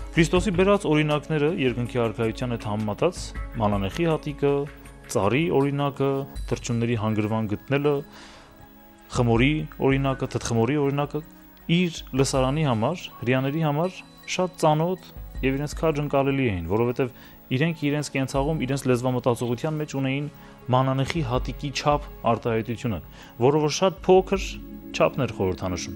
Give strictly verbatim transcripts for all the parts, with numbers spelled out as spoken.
Քրիստոսի բերած օրինակները երկնքի արքայության հետ համեմատած մանանեխի հատիկը, ծառի օրինակը, թռչունների հանգրվան գտնելը, խմորի օրինակը, թթխմորի օրինակը իր լսարանի համար, հрьяաների համար շատ ծանոթ եւ իրենց քաջ ընկալելի էին, որովհետեւ իրենք իրենց կենցաղում, իրենց լեզվամտածողության մեջ ունեին մանանեխի հատիկի չափ արտահայտությունը, որը որ շատ փոքր չափն էր խորհրդանշում։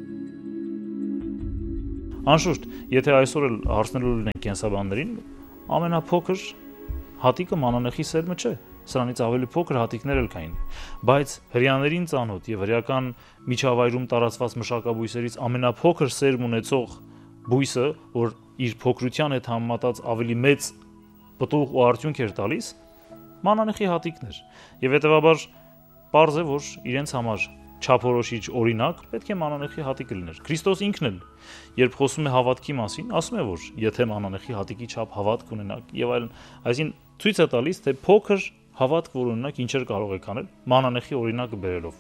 Անշուշտ, եթե այսօր էլ հարցնելու լինենք կենսաբաններին, ամենափոքր հատիկը մանանեխի սերմը չէ, սրանից ավելի փոքր հատիկներ էլ կային, բայց հрьяաներին ծանոթ եւ հրեական միջավայրում տարածված մշակաբույսերից ամենափոքր սերմ ունեցող բույսը, որ իր փոքրության հետ համեմատած ավելի մեծ պտուղ ու արդյունք էր տալիս, մանանեխի հատիկն էր, եւ հետեւաբար պարզ է, որ իրենց համար չափորոշիչ օրինակ պետք է մանանեխի հատիկը լիներ։ Քրիստոս ինքն էլ, երբ խոսում է հավատքի մասին, ասում է, որ եթե մանանեխի հատիկի չափ հավատք ունենաք եւ այլն, այսինքն ցույց է տալիս, թե փոքր հավատք, որ ունենաք, ինչեր կարող եք անել մանանեխի օրինակը բերելով։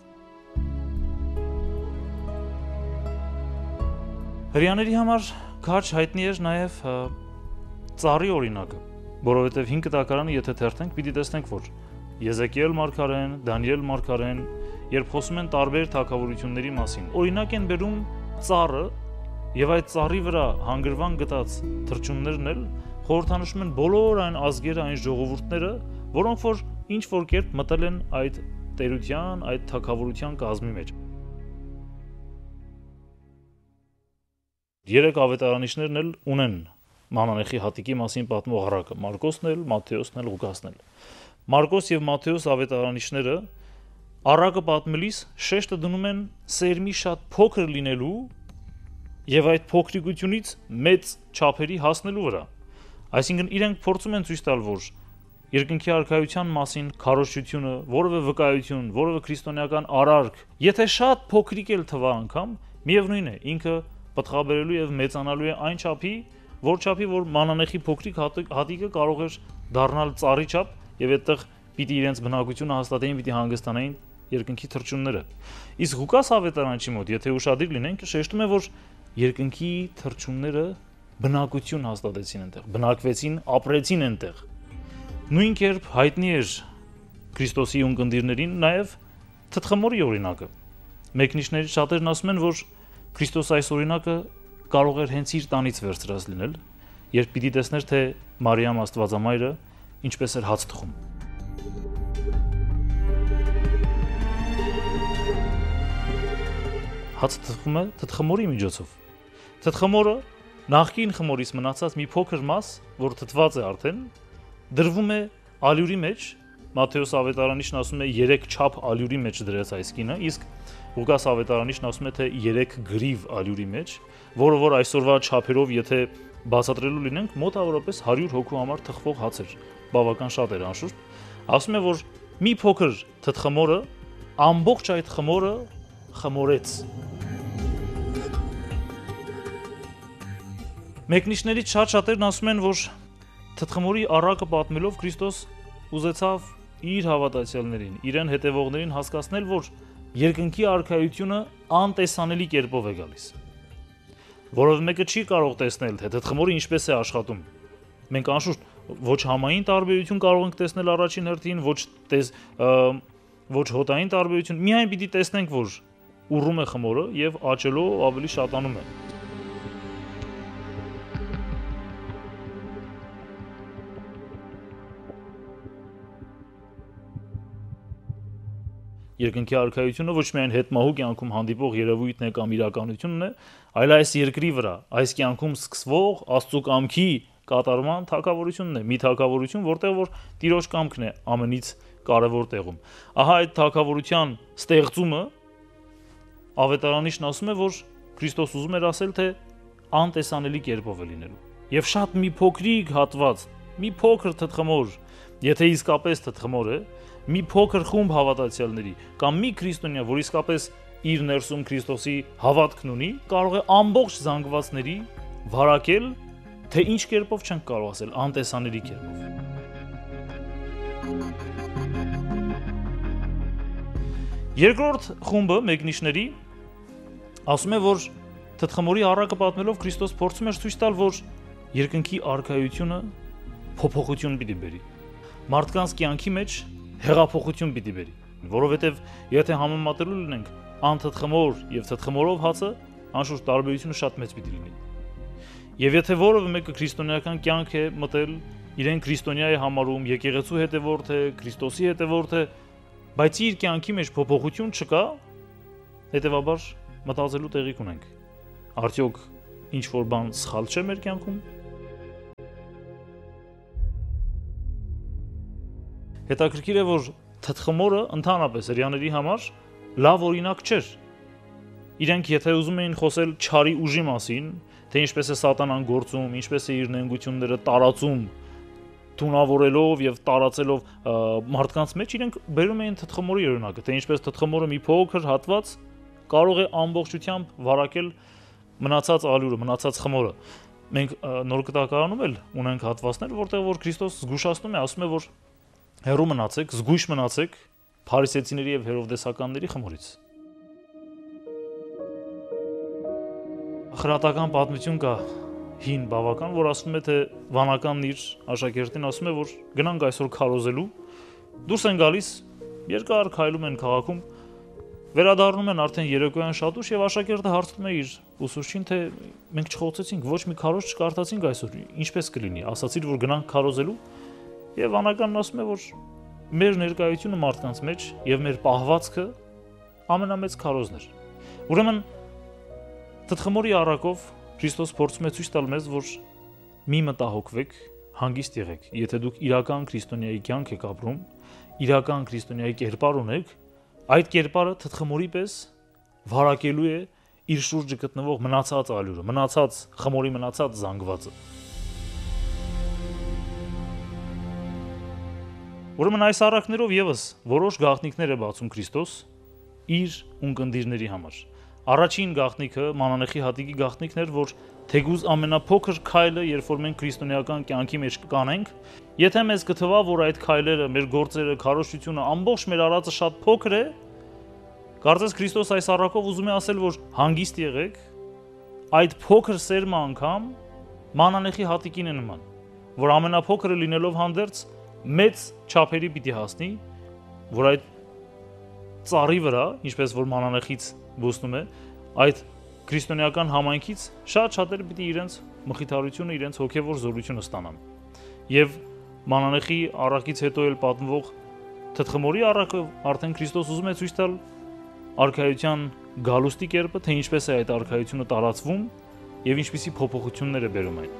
Հрьяաների համար քաջ հայտնի էր նաեւ ծառի օրինակը, որովհետեւ հինգ կտակարանը եթե թերթենք, պիտի տեսնենք, որ Եզեկիել մարգարեն, Դանիել մարգարեն, երբ խոսում են տարբեր թագավորությունների մասին, օրինակ են բերում ծառը եւ այդ ծառի վրա հանգրվան գտած թռչուններն էլ խորհրդանշում են բոլոր այն ազգերը, այն ժողովուրդները, որոնք որ ինչ որ կերպ մտել են այդ տերության, այդ թագավորության կազմի մեջ։ Երեք ավետարանիչներն էլ ունեն մանանեխի հատիկի մասին պատմող առակը՝ Մարկոսն էլ, Մատթեոսն էլ, Ղուկասն էլ։ Մարկոս եւ Մատթեոս ավետարանիչները առակը պատմելիս շեշտը դնում են սերմի շատ փոքր լինելու եւ այդ փոքրիկությունից մեծ չափերի հասնելու վրա։ Այսինքն իրենք փորձում են ցույց տալ, որ երկնքի արքայության մասին քարոզչությունը, որևէ վկայություն, որևէ քրիստոնեական արարք, եթե շատ փոքրիկ էլ թվա անգամ, միևնույն է, ինքը պտղաբերելու եւ մեծանալու է այն չափի, որ չափի, որ մանանեխի փոքրիկ հատիկը կարող էր դառնալ ծառի չափ եւ այդտեղ պիտի իրենց բնակությունը հաստատեին, պիտի հանգստանային երկնքի թռչունները։ Իսկ Ղուկաս ավետարանչի մոտ, եթե ուշադիր լինենք, շեշտում է, որ երկնքի թռչունները բնակություն հաստատեցին այնտեղ, բնակվեցին, ապրեցին այնտեղ։ Նույն կերպ հայտնի էր Քրիստոսի ունկնդիրներին նաև թթխմորի օրինակը։ Մեկնիշներից շատերն ասում են, որ Քրիստոս այս օրինակը կարող էր հենց իր տանից վերցրած լինել, երբ պիտի տեսներ, թե Մարիամ Աստվածամայրը ինչպես էր հաց թխում։ Հաց թխում է թթխմորի միջոցով։ Թթխմորը նախկին խմորից մնացած մի փոքր մաս, որ թթված է արդեն, դրվում է ալյուրի մեջ, Մատթեոս ավետարանիչն ասում է երեք չափ ալյուրի մեջ դրեց այս կինը, իսկ Ղուկաս ավետարանիչն ասում է, թե երեք գրիվ ալյուրի մեջ, որը որ այսօրվա չափերով եթե բացատրելու լինենք, մոտավորապես հարյուր հոգու համար թխվող հաց էր, բավական շատ էր անշուշտ, ասում է, որ մի փոքր թթխմորը ամբողջ այդ խմորը խմորեց։ Մեկնիշներից շատ-շատերն ասում են, որ թթխմորի առակը պատմելով Քրիստոս ուզեցավ իր հավատացյալներին, իրեն հետևողներին հասկացնել, որ երկնքի արքայությունը անտեսանելի կերպով է գալիս։ Որով մեկը չի կարող տեսնել, թե թթխմորը ինչպես է աշխատում։ Մենք անշուշտ ոչ համային տարբերություն կարող ենք տեսնել առաջին հերթին, ոչ տես, ոչ հոտային տարբերություն, միայն պիտի տեսնենք, որ ուռում է խմորը եւ աճելով ավելի շատանում է։ Երկնքի արքայությունը ոչ միայն հետմահու կյանքում հանդիպող երևույթն է կամ իրականությունն է, այլ այս երկրի վրա, այս կյանքում սկսվող Աստծո կամքի կատարման թագավորությունն է, մի թագավորություն, որտեղ որ Տիրոջ կամքն է ամենից կարևոր տեղում։ Ահա այդ թագավորության ստեղծումը ավետարանիչն ասում է, որ Քրիստոս ուզում էր ասել, թե անտեսանելի կերպով է լինելու։ Եվ շատ մի փոքրիկ հատված, մի փոքր թթխմոր, եթե իսկապես թթխմոր է, մի փոքր խումբ հավատացյալների կամ մի քրիստոնյա, որ իսկապես իր ներսում Քրիստոսի հավատքն ունի, կարող է ամբողջ զանգվածների վարակել, թե ինչ կերպով չենք կարող ասել, անտեսանելի կերպով։ Երկրորդ խումբը մեկնիշների ասում է, որ թթխմորի առակը պատմելով Քրիստոս փորձում էր ցույց տալ, որ երկնքի արքայությունը փոփոխություն պիտի բերի։ Մարդկանց կյանքի մեջ հեղափոխություն պիտի բերի, որովհետև եթե համեմատելու լինենք անթթխմոր եւ թթխմորով հացը, անշուշտ տարբերությունը շատ մեծ պիտի լինի։ Եվ եթե որևէ մեկը քրիստոնեական կյանք է մտել, իրեն քրիստոնյա է համարում, եկեղեցու հետևորդ է, Քրիստոսի հետևորդ է, բայց իր կյանքի մեջ փոփոխություն չկա, հետևաբար մտածելու տեղիք ունենք։ Արդյոք ինչ որ բան սխալ չէ մեր կյանքում։ Հետաքրքիր է, որ թթխմորը ընդհանրապես հрьяաների համար լավ օրինակ չէր։ Իրենք եթե ուզում էին խոսել չարի ուժի մասին, թե ինչպես է սատանան գործում, ինչպես է իր նենգությունները տարածում, թունավորելով եւ տարածելով մարդկանց մեջ, իրենք բերում էին թթխմորի օրինակը, թե ինչպես թթխմորը մի փոքր հատված կարող է ամբողջությամբ վարակել մնացած ալյուրը, մնացած խմորը։ Մենք նոր կտակարանում էլ ունենք հատվածներ, որտեղ որ Քրիստոս զգուշացնում է, ասում է, որ հեռու մնացեք, զգույշ մնացեք փարիսեցիների եւ հերովդեսականների խմորից։ Խրատական պատմություն կա հին բավական, որ ասում է, թե վանականն իր աշակերտին ասում է, որ գնանք այսօր քարոզելու, դուրս են գալիս, երկար քայլում են քաղաքում, վերադառնում են արդեն երեկոյան շատ ուշ եւ աշակերտը հարցնում է իր ուսուցչին, թե մենք չխոցեցինք, ոչ մի քարոզ չկարդացինք այսօր, ինչպես կլինի, ասացիր, որ գնանք քարոզելու, եւ վանականն ասում է, որ մեր ներկայությունը մարդկանց մեջ եւ մեր պահվածքը ամենամեծ քարոզն էր։ Ուրեմն թթխմորի առակով Քրիստոս փորձում է ցույց տալ մեզ, որ մի մտահոգվեք, հանգիստ եղեք, եթե դուք իրական քրիստոնյայի կյանք եք ապրում, իրական քրիստոնյայի կերպար ունեք, այդ կերպարը թթխմորի պես վարակելու է իր շուրջը գտնվող մնացած ալյուրը, մնացած խմորի մնացած զանգվածը։ Ուրեմն այս առակներով եւս որոշ գաղտնիքներ է բացում Քրիստոս իր ունկնդիրների համար։ Առաջին գաղտնիքը մանանեխի հատիկի գաղտնիքն էր, որ թեգուզ ամենափոքր քայլը, երբ որ մենք քրիստոնեական կյանքի մեջ կանենք, եթե մեզ կթվա, որ այդ քայլերը, մեր գործերը, քարոզությունը, ամբողջ մեր արածը շատ փոքր է, կարծես Քրիստոս այս առակով ուզում է ասել, որ հանգիստ եղեք, այդ փոքր սերմը անգամ մանանեխի հատիկին է նման, որ ամենափոքրը լինելով հանդերձ մեծ չափերի պիտի հասնի, որ այդ ծառի վրա, ինչպես որ մանանեխից բուսնում է, այդ քրիստոնեական համայնքից շատ շատերը պիտի իրենց մխիթարությունը, իրենց հոգևոր զորությունը ստանան։ Եվ մանանեխի առակից հետո էլ պատմվող թթխմորի առակը արդեն Քրիստոս ուզում է ցույց տալ արքայության գալուստի կերպը, թե ինչպես է այդ արքայությունը տարածվում եւ ինչպիսի փոփոխություններ է բերում այն։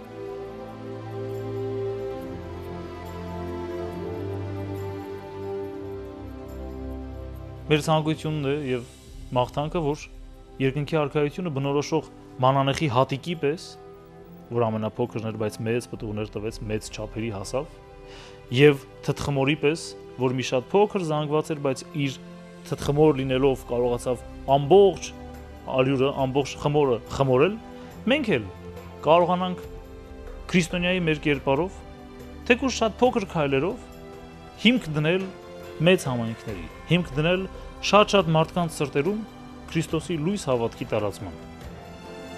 Մեր ցանկությունն է եւ մաղթանքը, որ երկնքի արքայությունը բնորոշող մանանեխի հատիկի պես, որ ամենափոքրն էր, բայց մեծ պտուղներ տվեց, մեծ չափերի հասավ, եւ թթխմորի պես, որ մի շատ փոքր զանգված էր, բայց իր թթխմոր լինելով կարողացավ ամբողջ ալյուրը, ամբողջ խմորը խմորել, մենք էլ կարողանանք քրիստոնյայի մեր կերպարով, թեկուզ շատ փոքր քայլերով հիմք դնել մեծ համայնքների, հիմք դնել շատ-շատ մարդկանց սրտերում Քրիստոսի լույս հավատքի տարածման։